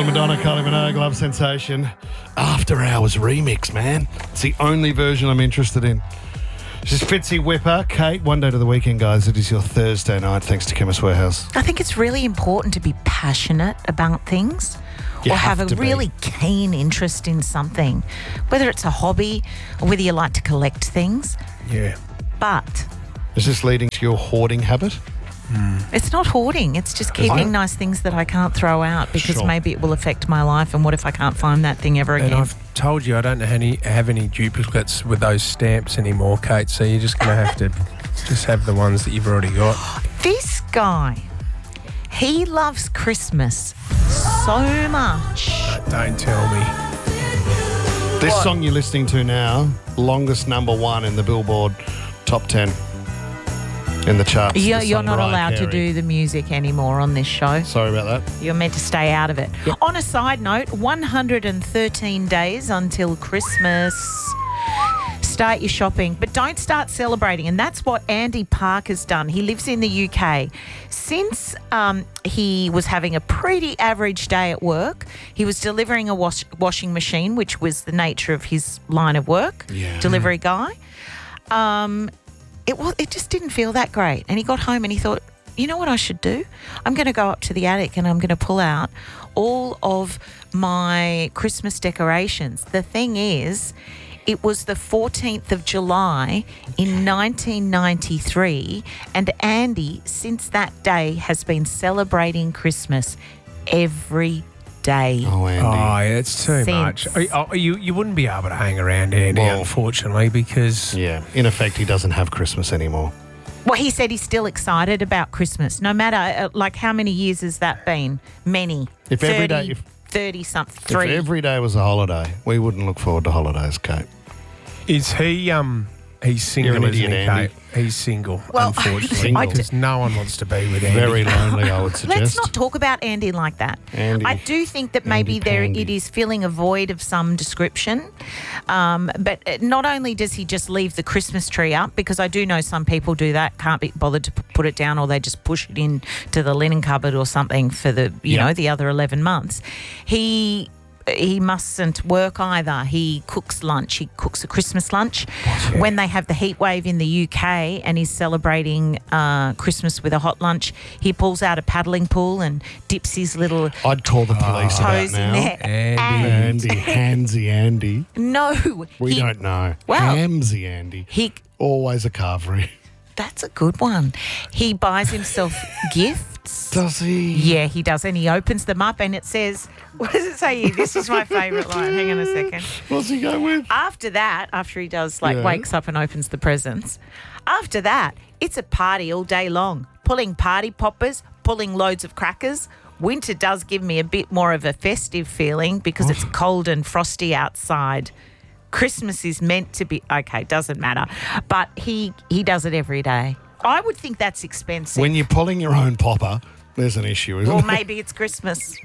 Madonna, Kylie Minogue, Love Sensation. After Hours remix, man. It's the only version I'm interested in. This is Fitzy Whipper. Kate, one day to the weekend, guys. It is your Thursday night, thanks to Chemist Warehouse. I think it's really important to be passionate about things or have a really keen interest in something, whether it's a hobby or whether you like to collect things. Yeah. But Is this leading to your hoarding habit? it's not hoarding. It's just keeping nice things that I can't throw out because maybe it will affect my life. And what if I can't find that thing ever again? And I've told you I don't have any duplicates with those stamps anymore, Kate, so you're just going to have to just have the ones that you've already got. This guy, he loves Christmas so much. Don't tell me. This song you're listening to now, longest number one in the Billboard top 10 in the charts. You're not allowed to do the music anymore on this show. Sorry about that. You're meant to stay out of it. Yep. On a side note, 113 days until Christmas. Start your shopping, but don't start celebrating. And that's what Andy Park has done. He lives in the UK. Since he was having a pretty average day at work, he was delivering a washing machine, which was the nature of his line of work, delivery guy. It just didn't feel that great. And he got home and he thought, you know what I should do? I'm going to go up to the attic and I'm going to pull out all of my Christmas decorations. The thing is, it was the 14th of July in 1993, and Andy, since that day, has been celebrating Christmas every day. Oh, Andy. Oh, it's too much. You wouldn't be able to hang around Andy, unfortunately, because... Yeah, in effect, he doesn't have Christmas anymore. Well, he said he's still excited about Christmas, no matter, how many years has that been? Many. If 30, every day... 30-something, If 3. every day was a holiday, we wouldn't look forward to holidays, Kate. Is he... He's single, You're an isn't idiot, he, Andy. Kate? He's single, Well, unfortunately, because no one wants to be with Andy. Very lonely, I would suggest. Let's not talk about Andy like that. Andy. I do think that maybe it is filling a void of some description. But not only does he just leave the Christmas tree up, because I do know some people do that, can't be bothered to put it down, or they just push it into the linen cupboard or something for the the other 11 months. He mustn't work either. He cooks lunch. He cooks a Christmas lunch. When they have the heat wave in the UK and he's celebrating Christmas with a hot lunch, he pulls out a paddling pool and dips his little I'd call the police about toes in now. there. Andy. Handsy Andy. No. We don't know. Well, Hamsy Andy. Always a carvery. That's a good one. He buys himself gifts. Does he? Yeah, he does. And he opens them up and it says, what does it say here? This is my favourite line. Hang on a second. What's he go with? After that, after he does, wakes up and opens the presents, after that, it's a party all day long. Pulling party poppers, pulling loads of crackers. Winter does give me a bit more of a festive feeling because it's cold and frosty outside. Christmas is meant to be, doesn't matter. But he does it every day. I would think that's expensive. When you're pulling your own popper, there's an issue, isn't Or it? maybe it's Christmas.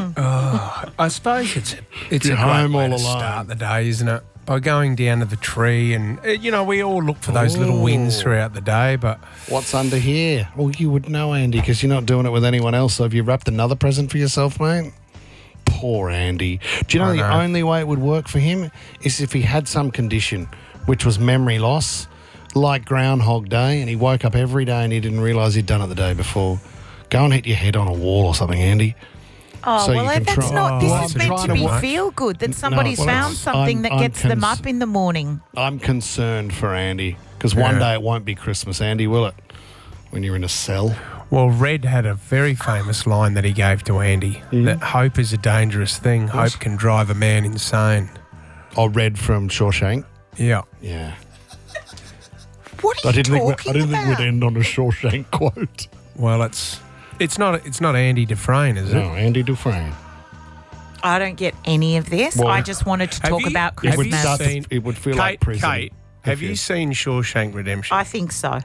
I suppose it's a You're great home way all to alone. start the day, isn't it? By going down to the tree and, we all look for those little wins throughout the day, but... What's under here? Well, you would know, Andy, because you're not doing it with anyone else. So have you wrapped another present for yourself, mate? Poor Andy. Do you know the only way it would work for him is if he had some condition, which was memory loss, like Groundhog Day, and he woke up every day and he didn't realise he'd done it the day before. Go and hit your head on a wall or something, Andy. Oh, So well, you can that's try- not... This Well, is I'm meant trying to to be work- feel good, that somebody's well, found something that gets them up in the morning. I'm concerned for Andy because one day it won't be Christmas, Andy, will it? When you're in a cell. Well, Red had a very famous line that he gave to Andy, that hope is a dangerous thing. Hope can drive a man insane. I read from Shawshank. Yeah. Yeah. What are you talking I didn't think about? we'd end on a Shawshank quote. Well, it's not Andy Dufresne, is it? No, Andy Dufresne. I don't get any of this. Well, I just wanted to have talk you- about have you Christmas. seen- It would feel like prison. Kate, have you seen Shawshank Redemption? I think so.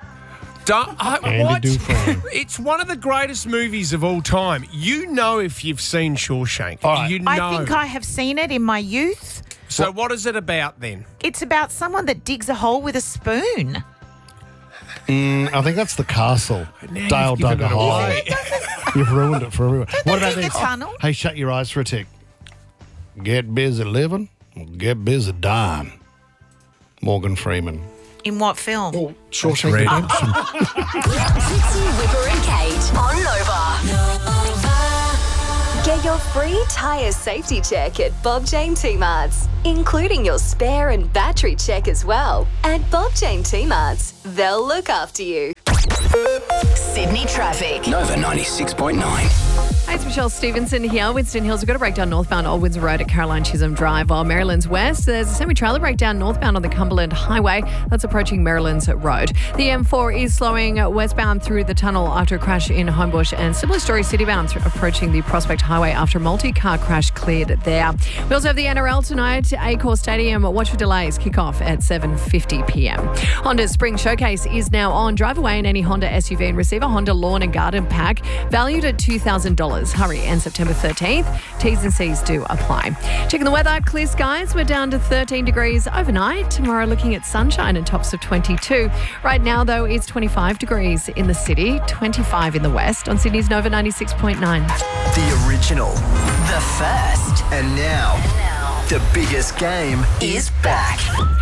Andy What? Dufresne. It's one of the greatest movies of all time. You know if you've seen Shawshank. All right. You know. I think I have seen it in my youth. So what is it about then? It's about someone that digs a hole with a spoon. I think that's the castle. Now Dale you've dug given a it hole. away. You've ruined it for everyone. What about dig this? the tunnel? Hey, shut your eyes for a tick. Get busy living, or get busy dying. Morgan Freeman. In what film? Oh, Shawshank Read it. Redemption. Trixie, Whipper and Kate on Nova. Get your free tyre safety check at Bob Jane T-Marts, including your spare and battery check as well. At Bob Jane T-Marts, they'll look after you. Sydney traffic. Nova 96.9. Hi, it's Michelle Stevenson here. Winston Hills, we've got a breakdown northbound Old Windsor Road at Caroline Chisholm Drive, while Maryland's west, there's a semi-trailer breakdown northbound on the Cumberland Highway. That's approaching Maryland's Road. The M4 is slowing westbound through the tunnel after a crash in Homebush, and similar story citybound approaching the Prospect Highway after a multi-car crash cleared there. We also have the NRL tonight, Accor Stadium. Watch for delays. Kick-off at 7:50 p.m. Honda's Spring Showcase is now on. Drive away in any Honda SUV and receive a Honda Lawn and Garden Pack valued at $2,000. Hurry, and September 13th. T's and C's do apply. Checking the weather, clear skies. We're down to 13 degrees overnight. Tomorrow looking at sunshine and tops of 22. Right now, though, it's 25 degrees in the city, 25 in the west on Sydney's Nova 96.9. The original. The first. And now, the biggest game is back.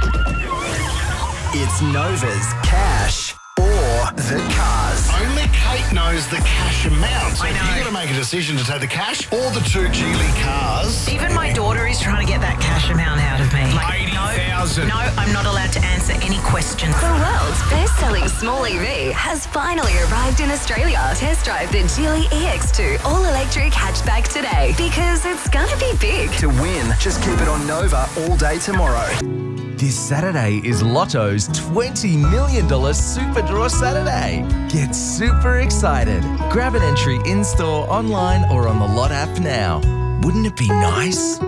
It's Nova's Cash or the Cars. Only Kate knows the cash amount. So if you've got to make a decision to take the cash or the two Geely cars. Even my daughter is trying to get that cash amount out of me. 80,000. No, I'm not allowed to answer any questions. The world's best-selling small EV has finally arrived in Australia. Test drive the Geely EX2 all-electric hatchback today, because it's gonna be big. To win, just keep it on Nova all day tomorrow. This Saturday is Lotto's $20 million Super Draw Saturday. Get super excited. Grab an entry in-store, online or on the Lot app now. Wouldn't it be nice?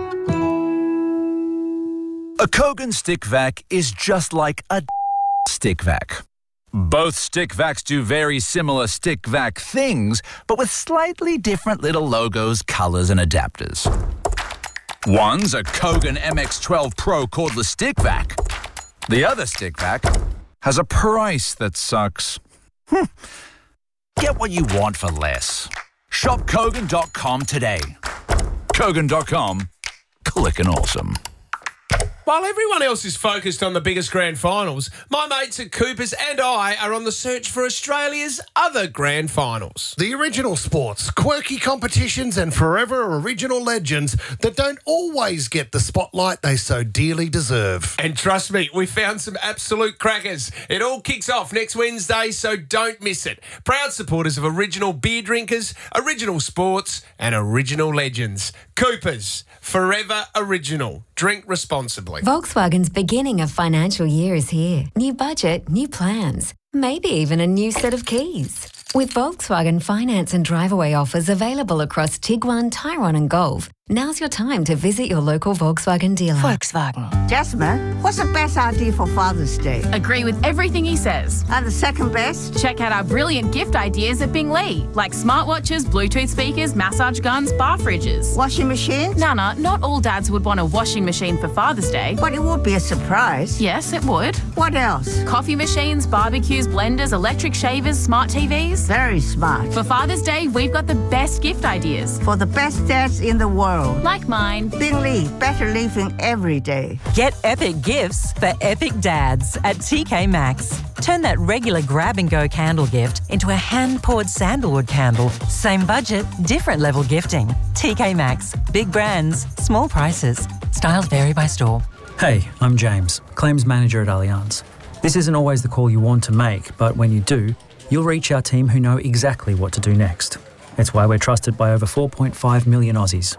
A Kogan stick vac is just like a stick vac. Both stick vacs do very similar stick vac things, but with slightly different little logos, colors, and adapters. One's a Kogan MX12 Pro cordless stick vac. The other stick vac has a price that sucks. Get what you want for less. Shop Kogan.com today. Kogan.com. Clickin' awesome. While everyone else is focused on the biggest grand finals, my mates at Coopers and I are on the search for Australia's other grand finals. The original sports, quirky competitions, and forever original legends that don't always get the spotlight they so dearly deserve. And trust me, we found some absolute crackers. It all kicks off next Wednesday, so don't miss it. Proud supporters of original beer drinkers, original sports, and original legends. Coopers, forever original. Drink responsibly. Volkswagen's beginning of financial year is here. New budget, new plans, maybe even a new set of keys. With Volkswagen finance and drive-away offers available across Tiguan, Tyrone and Golf, now's your time to visit your local Volkswagen dealer. Volkswagen. Jasmine, what's the best idea for Father's Day? Agree with everything he says. And the second best? Check out our brilliant gift ideas at Bing Lee, like smartwatches, Bluetooth speakers, massage guns, bar fridges. Washing machines? Nana, not all dads would want a washing machine for Father's Day. But it would be a surprise. Yes, it would. What else? Coffee machines, barbecues, blenders, electric shavers, smart TVs. Very smart. For Father's Day, we've got the best gift ideas. For the best dads in the world. Like mine. Bing Lee, better living every day. Get epic gifts for epic dads at TK Maxx. Turn that regular grab-and-go candle gift into a hand-poured sandalwood candle. Same budget, different level gifting. TK Maxx. Big brands, small prices. Styles vary by store. Hey, I'm James, Claims Manager at Allianz. This isn't always the call you want to make, but when you do, you'll reach our team who know exactly what to do next. It's why we're trusted by over 4.5 million Aussies.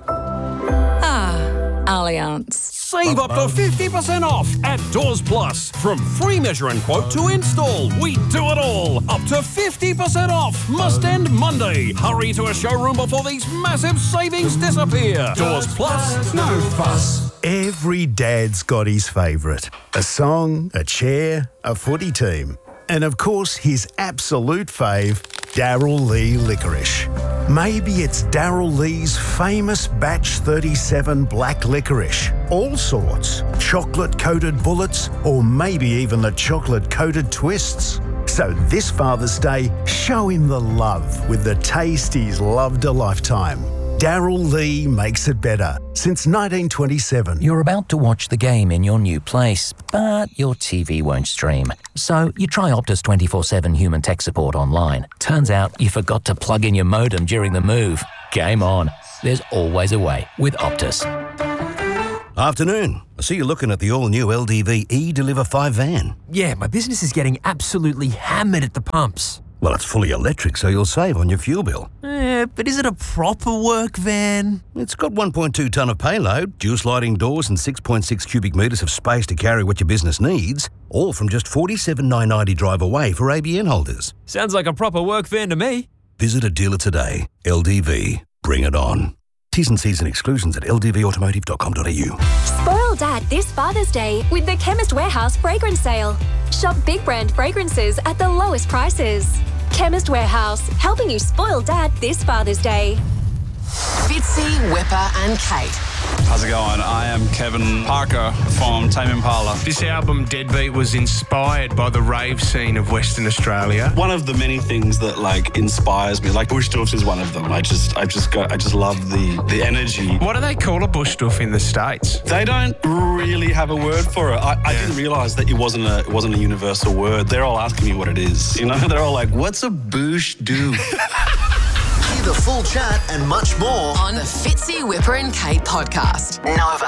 Allianz. Save up to 50% off at Doors Plus. From free measure and quote to install, we do it all. Up to 50% off. Must end Monday. Hurry to a showroom before these massive savings disappear. Doors Plus, no fuss. Every dad's got his favourite. A song, a chair, a footy team. And of course, his absolute fave, Daryl Lee Licorice. Maybe it's Daryl Lee's famous Batch 37 black licorice. All sorts. Chocolate-coated bullets, or maybe even the chocolate-coated twists. So this Father's Day, show him the love with the taste he's loved a lifetime. Daryl Lee makes it better since 1927. You're about to watch the game in your new place, but your TV won't stream. So you try Optus 24/7 human tech support online. Turns out you forgot to plug in your modem during the move. Game on. There's always a way with Optus. Afternoon. I see you're looking at the all-new LDV E-Deliver 5 van. Yeah, my business is getting absolutely hammered at the pumps. Well, it's fully electric, so you'll save on your fuel bill. But is it a proper work van? It's got 1.2 tonne of payload, dual sliding doors and 6.6 cubic metres of space to carry what your business needs, all from just $47,990 drive away for ABN holders. Sounds like a proper work van to me. Visit a dealer today. LDV. Bring it on. T's and C's and exclusions at ldvautomotive.com.au. Spoil Dad this Father's Day with the Chemist Warehouse fragrance sale. Shop big brand fragrances at the lowest prices. Chemist Warehouse, helping you spoil Dad this Father's Day. Fitzy, Whipper and Kate. How's it going? I am Kevin Parker from Tame Impala. This album, Deadbeat, was inspired by the rave scene of Western Australia. One of the many things that inspires me, Bush Doofs is one of them. I just love the energy. What do they call a bush doof in the States? They don't really have a word for it. I didn't realise that it wasn't a universal word. They're all asking me what it is. You know, they're all like, "What's a bush doof?" Hear the full chat and much more on the Fitzy, Whipper and Kate podcast. Nova.